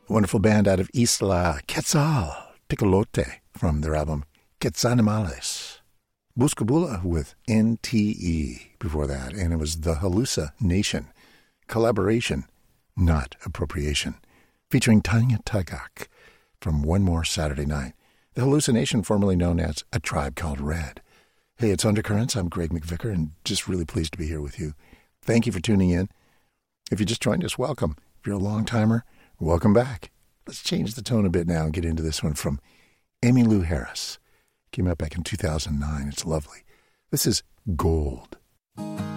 wonderful band out of Isla Quetzal, Picolote, from their album Quetzanimales. Buscabula with NTE before that, and it was the Hallucination. Collaboration, not appropriation, featuring Tanya Tagaq from One More Saturday Night. The Hallucination, formerly known as A Tribe Called Red. Hey, it's Undercurrents. I'm Greg McVicker, and just really pleased to be here with you. Thank you for tuning in. If you just joined us, welcome. If you're a long-timer, welcome back. Let's change the tone a bit now and get into this one from Emmylou Harris. Came out back in 2009. It's lovely. This is Gold.